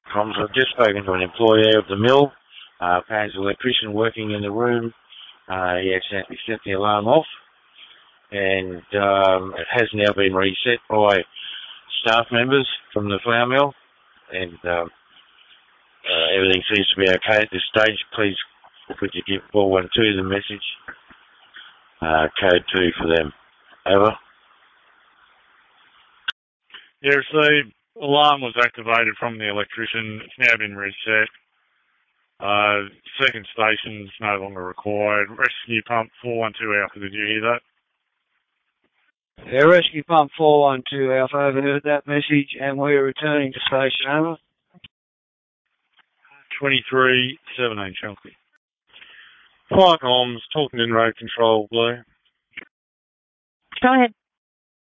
Comms, I've just spoken to an employee of the mill. Apparently, an electrician working in the room. He accidentally set the alarm off, and it has now been reset by staff members from the flour mill, and everything seems to be okay at this stage. Please, could you give 412 the message? Code 2 for them. Over. Yeah, received. Alarm was activated from the electrician. It's now been reset. Second station is no longer required. Rescue pump 412 Alpha, did you hear that? Yeah, rescue pump 412 Alpha, overheard that message, and we're returning to station. Over. 2317 Chunky. Fire comms, talking in road control, Blue. Go ahead.